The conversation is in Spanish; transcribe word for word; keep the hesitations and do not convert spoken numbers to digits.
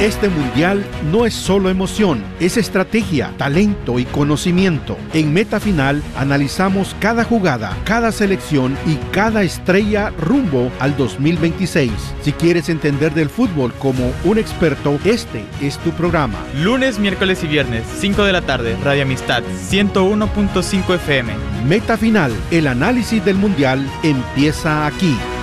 Este mundial no es solo emoción, es estrategia, talento y conocimiento. En Meta Final analizamos cada jugada, cada selección y cada estrella rumbo al dos mil veintiséis. Si quieres entender del fútbol como un experto, este es tu programa. Lunes, miércoles y viernes, cinco de la tarde, Radio Amistad, ciento uno punto cinco F M. Meta Final, el análisis del mundial empieza aquí.